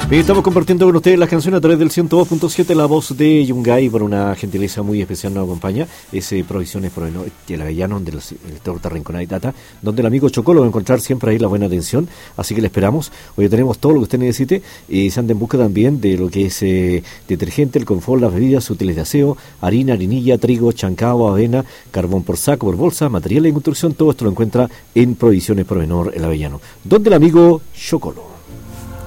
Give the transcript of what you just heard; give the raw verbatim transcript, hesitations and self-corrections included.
Bien, estamos compartiendo con ustedes las canciones a través del ciento dos punto siete, la voz de Yungay. Por una gentileza muy especial nos acompaña ese Provisiones Provenor, el Avellano, donde los, el Torta Rinconada y Tata, donde el amigo Chocolo va a encontrar siempre ahí la buena atención, así que le esperamos. Hoy tenemos todo lo que usted necesite y se anda en busca también de lo que es eh, detergente, el confort, las bebidas útiles de aseo, harina, harinilla, trigo, chancao, avena, carbón por saco, por bolsa, materiales de construcción. Todo esto lo encuentra en Provisiones Provenor, el Avellano, donde el amigo Chocolo.